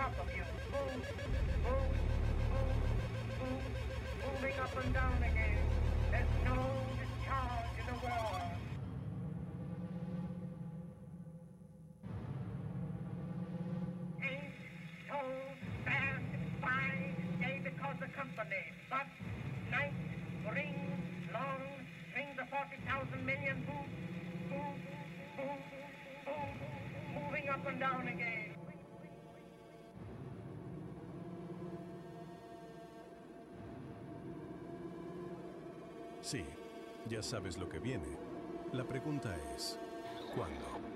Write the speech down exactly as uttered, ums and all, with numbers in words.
top of you. Move, move, move, move, moving up and down again. There's no discharge in the world. Ain't so fast, fine day because of company, but night brings long strings of forty thousand million move, move, move, move, moving up and down again. Sí, ya sabes lo que viene. La pregunta es, ¿cuándo?